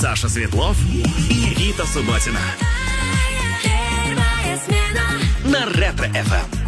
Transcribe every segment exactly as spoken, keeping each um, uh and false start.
Саша Светлов и Никита Субботина. На Ретро-эф эм.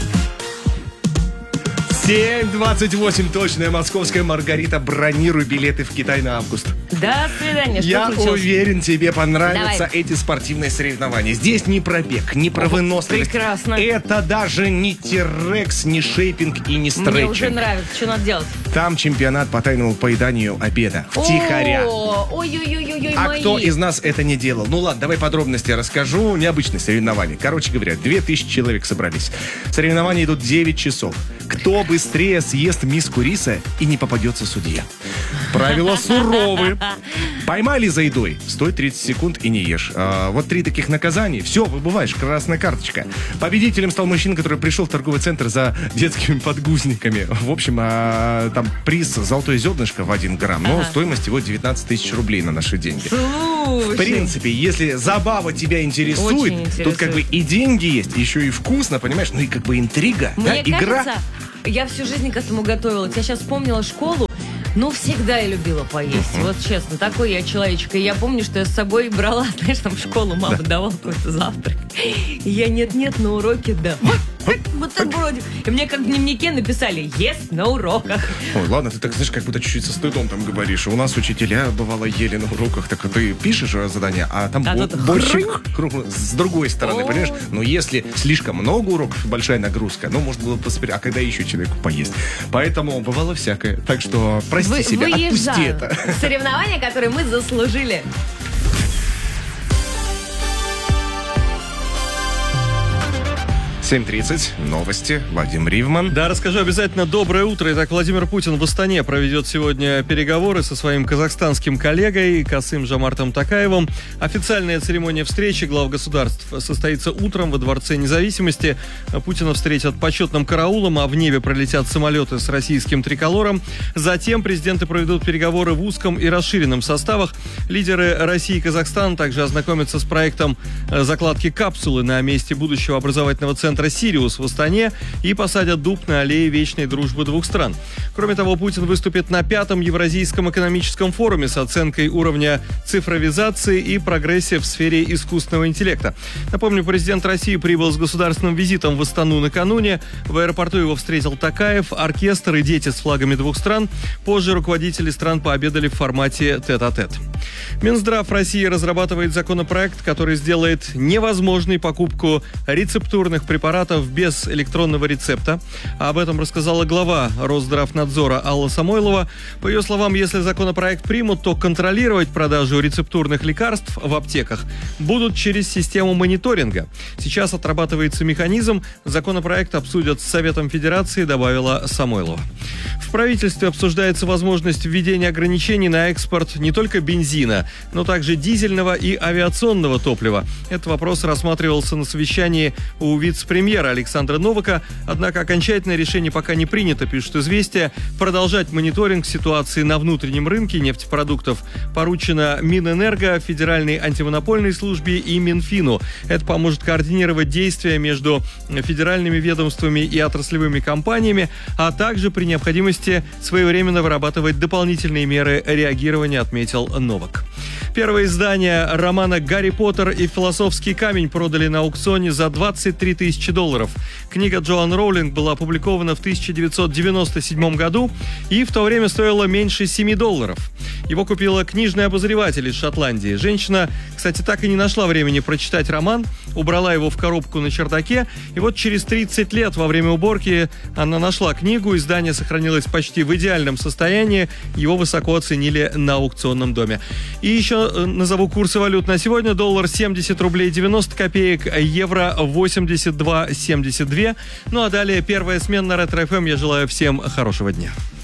семь двадцать восемь точная московская. Маргарита, бронируй билеты в Китай на август. До свидания. Что Я случилось? уверен, тебе понравятся Давай. эти спортивные соревнования. Здесь не пробег, не про выносливость. Прекрасно. Это даже не тирекс, не шейпинг и не стретчинг. Мне уже нравится. Что надо делать? Там чемпионат по тайному поеданию обеда. Втихаря. О, ой-ой-ой-ой, А мои. кто из нас это не делал? Ну ладно, давай подробности расскажу. Необычные соревнования. Короче говоря, две тысячи человек собрались. Соревнования идут девять часов. Кто быстрее съест миску риса и не попадется судья? Правила суровы. Поймали за едой, стой тридцать секунд и не ешь. А, вот три таких наказания. Все, выбываешь, красная карточка. Победителем стал мужчина, который пришел в торговый центр за детскими подгузниками. В общем, а, там приз золотое зернышко в один грамм, но Ага. стоимость его девятнадцать тысяч рублей на наши деньги. Слушай. В принципе, если забава тебя интересует, Очень интересует. тут как бы и деньги есть, еще и вкусно, понимаешь? Ну и как бы интрига, да, Мне игра. кажется, я всю жизнь к этому готовилась. Я сейчас вспомнила школу. Ну, всегда я любила поесть. Вот честно, такой я человечек. И я помню, что я с собой брала, знаешь, там в школу мама давала какой-то завтрак. И я нет-нет на уроке, да. Бутербродик. И мне как в дневнике написали «Ест на уроках». Ой, ладно, ты так, знаешь, как будто чуть-чуть со стыдом там говоришь. У нас учителя, бывало, ели на уроках, так ты пишешь задание, а там А бо- тут больше хрюк. круг- с другой стороны, О. понимаешь? Но если слишком много уроков, большая нагрузка, ну, можно было посмотреть, а когда еще человеку поесть? Поэтому бывало всякое. Так что прости Вы- себя, отпусти выезжаю. это. Соревнования, которые мы заслужили. семь тридцать, новости, Вадим Ривман. Да, расскажу обязательно. Доброе утро. Итак, Владимир Путин в Астане проведет сегодня переговоры со своим казахстанским коллегой Касым-Жомартом Токаевым. Официальная церемония встречи глав государств состоится утром во Дворце независимости. Путина встретят почетным караулом, а в небе пролетят самолеты с российским триколором. Затем президенты проведут переговоры в узком и расширенном составах. Лидеры России и Казахстана также ознакомятся с проектом закладки капсулы на месте будущего образовательного центра «Сириус» в Астане и посадят дуб на аллее вечной дружбы двух стран. Кроме того, Путин выступит на пятом Евразийском экономическом форуме с оценкой уровня цифровизации и прогресса в сфере искусственного интеллекта. Напомню, президент России прибыл с государственным визитом в Астану накануне. В аэропорту его встретил Токаев, оркестр и дети с флагами двух стран. Позже руководители стран пообедали в формате тет-а-тет. Минздрав России разрабатывает законопроект, который сделает невозможной покупку рецептурных препаратов без электронного рецепта. Об этом рассказала глава Росздравнадзора Алла Самойлова. По ее словам, если законопроект примут, то контролировать продажу рецептурных лекарств в аптеках будут через систему мониторинга. Сейчас отрабатывается механизм. Законопроект обсудят с Советом Федерации, добавила Самойлова. В правительстве обсуждается возможность введения ограничений на экспорт не только бензина, но также дизельного и авиационного топлива. Этот вопрос рассматривался на совещании у вице-премьера Александра Новака, однако окончательное решение пока не принято, пишут «Известия». Продолжать мониторинг ситуации на внутреннем рынке нефтепродуктов поручено Минэнерго, Федеральной антимонопольной службе и Минфину. Это поможет координировать действия между федеральными ведомствами и отраслевыми компаниями, а также при необходимости своевременно вырабатывать дополнительные меры реагирования, отметил Новак. Первое издание романа «Гарри Поттер и философский камень» продали на аукционе за двадцать три тысячи долларов. Книга Джоан Роулинг была опубликована в тысяча девятьсот девяносто седьмом году и в то время стоила меньше семи долларов. Его купила книжный обозреватель из Шотландии. Женщина, кстати, так и не нашла времени прочитать роман, убрала его в коробку на чердаке, и вот через тридцать лет во время уборки она нашла книгу, издание сохранилось почти в идеальном состоянии, его высоко оценили на аукционном доме. И еще назову курсы валют на сегодня. Доллар семьдесят рублей девяносто копеек, евро восемьдесят два семьдесят два. Ну а далее первая смена на Ретро-эф эм. Я желаю всем хорошего дня.